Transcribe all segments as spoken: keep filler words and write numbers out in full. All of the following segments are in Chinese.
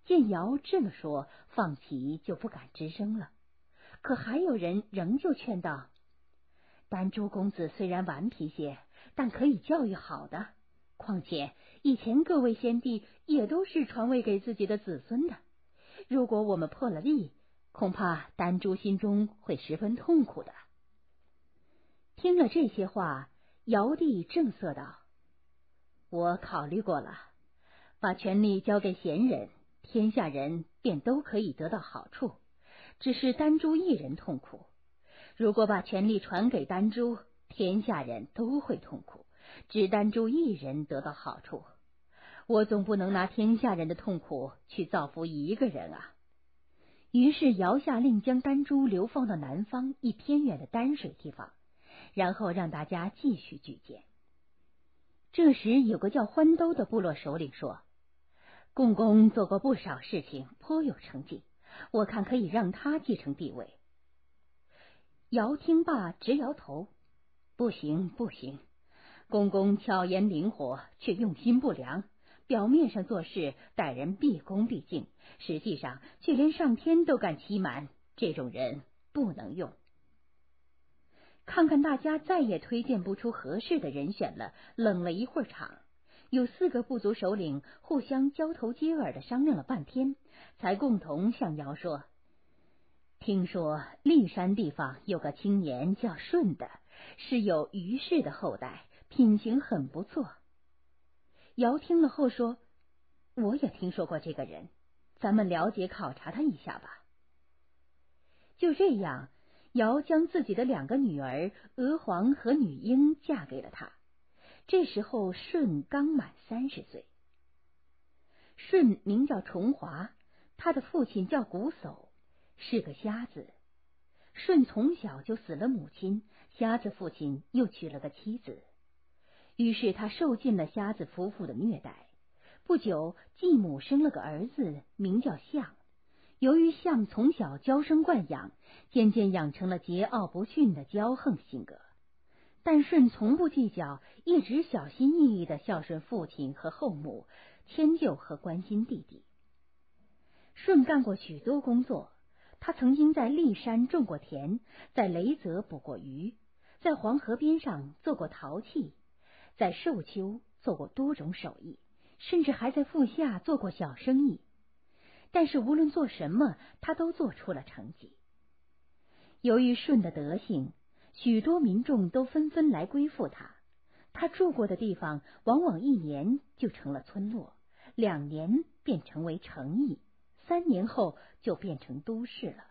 见尧这么说，放弃就不敢吱声了。可还有人仍旧劝道：丹朱公子虽然顽皮些，但可以教育好的。况且以前各位先帝也都是传位给自己的子孙的，如果我们破了例，恐怕丹朱心中会十分痛苦的。听了这些话，尧帝正色道：我考虑过了，把权力交给贤人，天下人便都可以得到好处，只是丹朱一人痛苦。如果把权力传给丹朱，天下人都会痛苦，只丹朱一人得到好处。我总不能拿天下人的痛苦去造福一个人啊。于是尧下令将丹朱流放到南方一偏远的丹水地方，然后让大家继续举荐。这时有个叫欢兜的部落首领说：共工做过不少事情，颇有成绩，我看可以让他继承帝位。尧听罢直摇头：不行不行，公公巧言灵活，却用心不良，表面上做事待人毕恭毕敬，实际上却连上天都敢欺瞒，这种人不能用。看看大家再也推荐不出合适的人选了，冷了一会儿场，有四个部族首领互相交头接耳的商量了半天，才共同向尧说：听说骊山地方有个青年叫舜的，是有虞氏的后代，品行很不错。尧听了后说：我也听说过这个人，咱们了解考察他一下吧。就这样，尧将自己的两个女儿娥皇和女英嫁给了他。这时候舜刚满三十岁。舜名叫重华，他的父亲叫瞽叟，是个瞎子。舜从小就死了母亲，瞎子父亲又娶了个妻子，于是他受尽了瞎子夫妇的虐待。不久，继母生了个儿子，名叫象。由于象从小娇生惯养，渐渐养成了桀骜不驯的骄横性格。但舜从不计较，一直小心翼翼地孝顺父亲和后母，迁就和关心弟弟。舜干过许多工作，他曾经在骊山种过田，在雷泽捕过鱼，在黄河边上做过陶器，在寿丘做过多种手艺，甚至还在腹下做过小生意。但是无论做什么，他都做出了成绩。由于舜的德行，许多民众都纷纷来归附他。他住过的地方往往一年就成了村落，两年便成为城邑，三年后就变成都市了。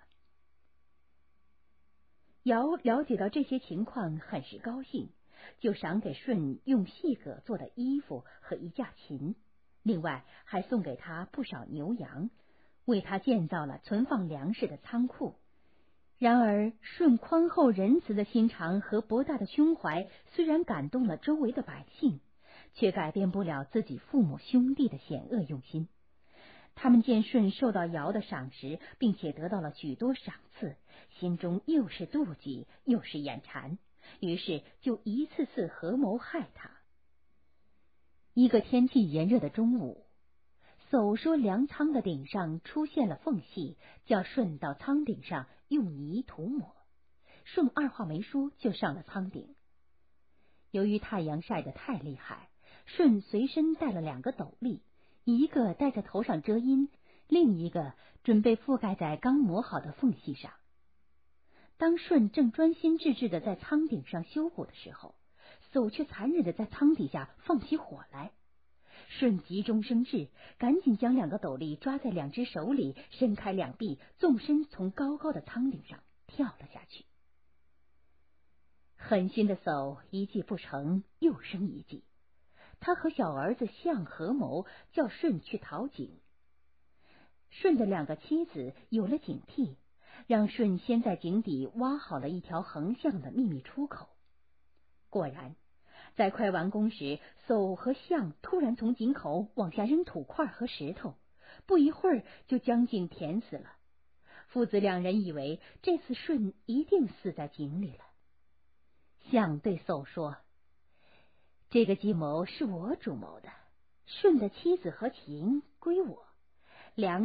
尧了解到这些情况，很是高兴，就赏给舜用细葛做的衣服和一架琴，另外还送给他不少牛羊，为他建造了存放粮食的仓库。然而舜宽厚仁慈的心肠和博大的胸怀虽然感动了周围的百姓，却改变不了自己父母兄弟的险恶用心。他们见舜受到尧的赏识，并且得到了许多赏赐，心中又是妒忌又是眼馋，于是就一次次合谋害他。一个天气炎热的中午，叟说粮仓的顶上出现了缝隙，叫舜到仓顶上用泥涂抹。舜二话没说就上了仓顶。由于太阳晒得太厉害，舜随身带了两个斗笠，一个戴在头上遮阴，另一个准备覆盖在刚磨好的缝隙上。当舜正专心致志地在仓顶上修补的时候，叟却残忍地在仓底下放起火来。舜急中生智，赶紧将两个斗笠抓在两只手里，伸开两臂，纵身从高高的仓顶上跳了下去。狠心的叟一计不成，又生一计。他和小儿子象合谋，叫舜去讨井。舜的两个妻子有了警惕，让舜先在井底挖好了一条横向的秘密出口。果然，在快完工时，叟和象突然从井口往下扔土块和石头，不一会儿就将井填死了。父子两人以为这次舜一定死在井里了。象对叟说：这个计谋是我主谋的，舜的妻子和琴归我，两